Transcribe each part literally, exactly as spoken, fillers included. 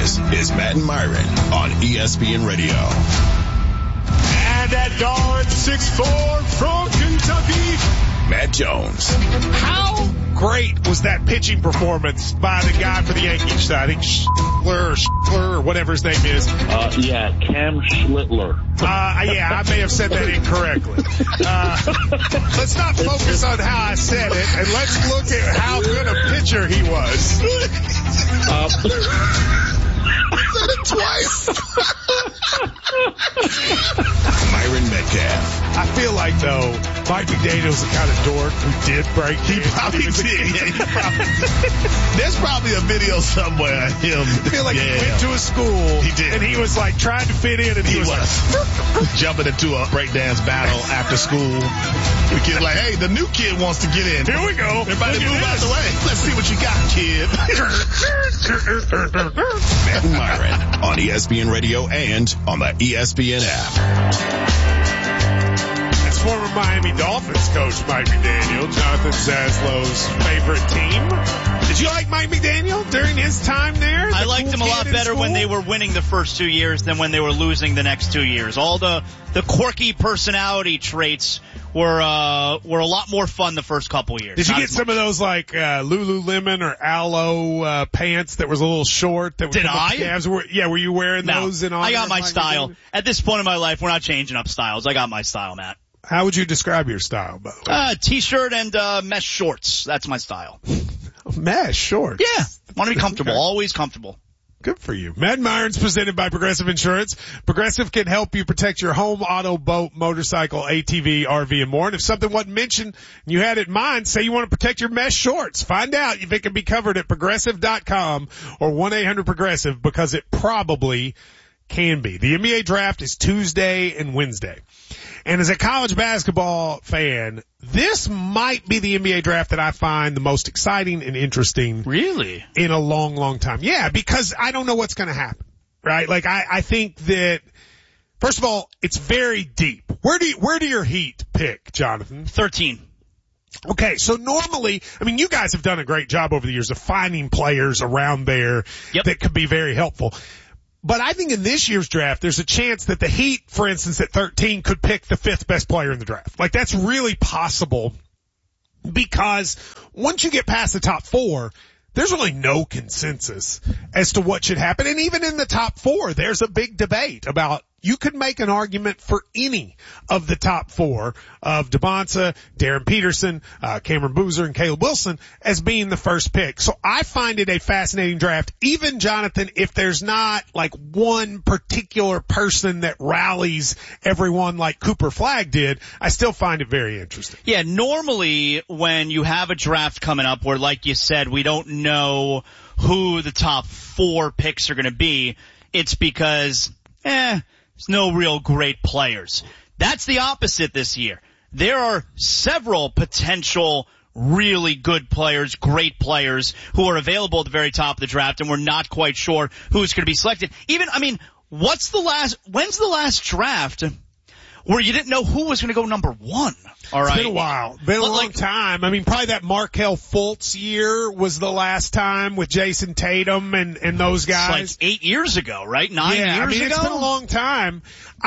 This is Matt and Myron on E S P N Radio. And at guard, six foot four from Kentucky, Matt Jones. How great was that pitching performance by the guy for the Yankees? I think Schlittler or Schlittler or whatever his name is. Uh, yeah, Cam Schlittler. Uh, yeah, I may have said that incorrectly. Uh, let's not focus on how I said it, and let's look at how good a pitcher he was. Uh, I said it twice. Myron Metcalf. I feel like, though, Mike McDaniel's the kind of dork who did break. He probably did. Yeah, he probably did. There's probably a video somewhere of him. I feel like yeah. he went to a school. He did. And he was like trying to fit in, and he, He was, was. like, Jumping into a breakdance battle after school. The kid's like, hey, the new kid wants to get in. here we go. Everybody Look at move out this. the way. Let's see what you got, kid. Matt and Myron on E S P N Radio and on the E S P N app. That's former Miami Dolphins coach Mike McDaniel, Jonathan Zaslow's favorite team. Did you like Mike McDaniel during his time there? I The liked cool him a lot kid in better when school? they were winning the first two years than when they were losing the next two years. All the the quirky personality traits were uh were a lot more fun the first couple years. Did you Not get as some of those like uh, Lululemon or Aloe uh, pants that was a little short? That would Did come up I? the calves? Were, yeah, were you wearing No, those? In honor I got of my Mike style. McDaniel? At this point in my life, we're not changing up styles. I got my style, Matt. How would you describe your style, by the way? Uh, t-shirt and uh mesh shorts. That's my style. Mesh shorts. Yeah, want to be comfortable. Okay. Always comfortable. Good for you. Matt Myron's presented by Progressive Insurance. Progressive can help you protect your home, auto, boat, motorcycle, A T V, R V, and more. And if something wasn't mentioned and you had it in mind, say you want to protect your mesh shorts. Find out if it can be covered at progressive dot com or one eight hundred progressive because it probably can be. The N B A draft is Tuesday and Wednesday. And as a college basketball fan, this might be the N B A draft that I find the most exciting and interesting Really? in a long, long time. Yeah, because I don't know what's going to happen, right? Like I, I think that, first of all, it's very deep. Where do you, where do your Heat pick, Jonathan? thirteen. Okay, so normally, I mean, you guys have done a great job over the years of finding players around there Yep. that could be very helpful. But I think in this year's draft, there's a chance that the Heat, for instance, at thirteen could pick the fifth best player in the draft. Like that's really possible because once you get past the top four, there's really no consensus as to what should happen. And even in the top four, there's a big debate about you could make an argument for any of the top four of DeBonsa, Darren Peterson, uh, Cameron Boozer, and Caleb Wilson as being the first pick. So I find it a fascinating draft. Even, Jonathan, if there's not like one particular person that rallies everyone like Cooper Flagg did, I still find it very interesting. Yeah, normally when you have a draft coming up where, like you said, we don't know who the top four picks are going to be, it's because, eh, there's no real great players. That's the opposite this year. There are several potential really good players, great players who are available at the very top of the draft, and we're not quite sure who's going to be selected. Even, I mean, what's the last, when's the last draft where you didn't know who was going to go number one? All right. It's been a while. Been a But, long like, time. I mean, probably that Markelle Fultz year was the last time with Jason Tatum and, and those guys. It's like eight years ago, right? Nine yeah, years I mean, ago? it's been a long time. I,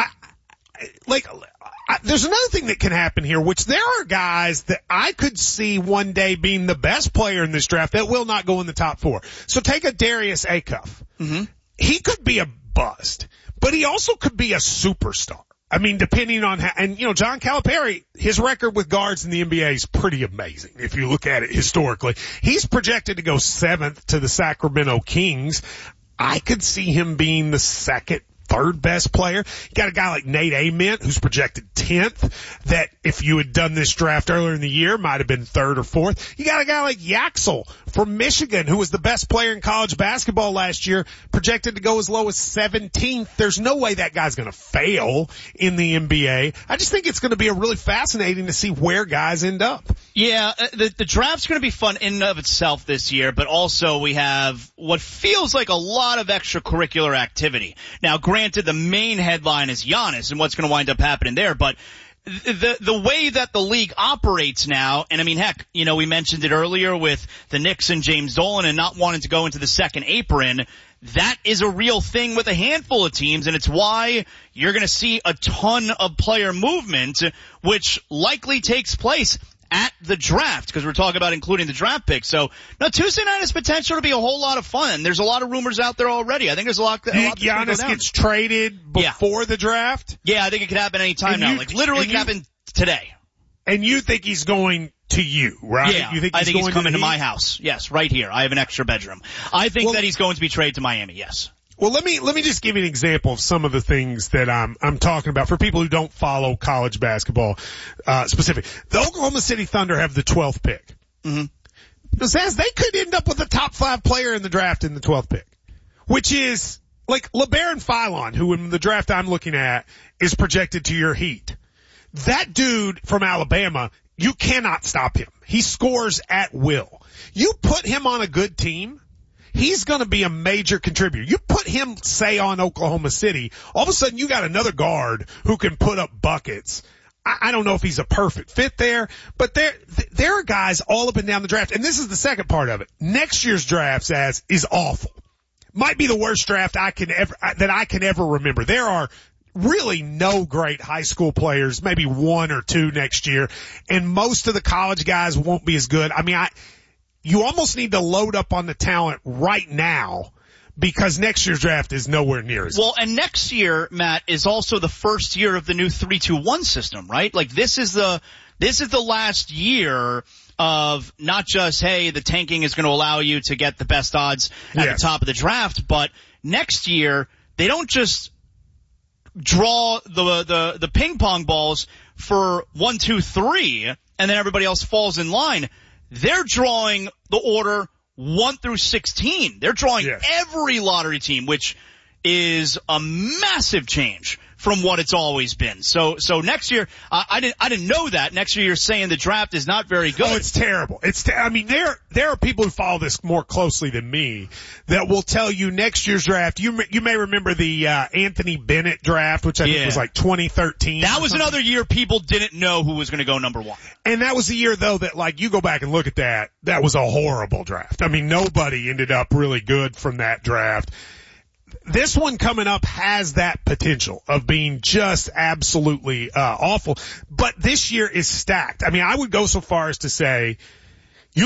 I like, I, there's another thing that can happen here, which there are guys that I could see one day being the best player in this draft that will not go in the top four. So take a Darius Acuff. Mm-hmm. He could be a bust, but he also could be a superstar. I mean, depending on how, and you know, John Calipari, his record with guards in the N B A is pretty amazing if you look at it historically. He's projected to go seventh to the Sacramento Kings. I could see him being the second, third best player. You got a guy like Nate Ament who's projected tenth that if you had done this draft earlier in the year might have been third or fourth. You got a guy like Yaxel from Michigan who was the best player in college basketball last year, projected to go as low as seventeenth. There's no way that guy's going to fail in the N B A. I just think it's going to be a really fascinating to see where guys end up. Yeah, the, the draft's going to be fun in and of itself this year, but also we have what feels like a lot of extracurricular activity. Now, granted, the main headline is Giannis and what's going to wind up happening there, but the the way that the league operates now, and I mean, heck, you know, we mentioned it earlier with the Knicks and James Dolan and not wanting to go into the second apron. that is a real thing with a handful of teams, and it's why you're going to see a ton of player movement, which likely takes place at the draft, because we're talking about including the draft pick. So, no, Tuesday night has potential to be a whole lot of fun. There's a lot of rumors out there already. I think there's a lot. A you lot think Giannis gets traded before yeah. the draft? Yeah, I think it could happen any time and now. You, like literally could happen today. And you think he's going to you, right? Yeah, you think he's I think going he's coming to, to my house. Yes, right here. I have an extra bedroom. I think well, that he's going to be traded to Miami. Yes. Well, let me let me just give you an example of some of the things that I'm I'm talking about for people who don't follow college basketball uh specific. The Oklahoma City Thunder have the twelfth pick. Mm-hmm. Says they could end up with a top five player in the draft in the twelfth pick, which is like LeBaron Philon, who in the draft I'm looking at is projected to your Heat. That dude from Alabama, you cannot stop him. He scores at will. You put him on a good team, he's going to be a major contributor. You put him, say, on Oklahoma City, all of a sudden you got another guard who can put up buckets. I, I don't know if he's a perfect fit there, but there, there are guys all up and down the draft. And this is the second part of it. Next year's draft, Saz, is awful. Might be the worst draft I can ever, that I can ever remember. There are really no great high school players, maybe one or two next year, and most of the college guys won't be as good. I mean, I, you almost need to load up on the talent right now because next year's draft is nowhere near as well. And next year, Matt, is also the first year of the new three two one system, right? Like this is the this is the last year of not just, hey, the tanking is going to allow you to get the best odds at yes. the top of the draft, but next year they don't just draw the the the ping pong balls for one, two, three, and then everybody else falls in line. They're drawing the order one through sixteen. They're drawing yes. every lottery team, which is a massive change from what it's always been. So, so next year, uh, I didn't, I didn't know that. Next year you're saying the draft is not very good. Oh, it's terrible. It's, te- I mean, there, there are people who follow this more closely than me that will tell you next year's draft, you, you may remember the, uh, Anthony Bennett draft, which I yeah. think was like twenty thirteen. That was another year people didn't know who was going to go number one. And that was the year though that like you go back and look at that, that was a horrible draft. I mean, nobody ended up really good from that draft. This one coming up has that potential of being just absolutely uh awful, but this year is stacked. I mean, I would go so far as to say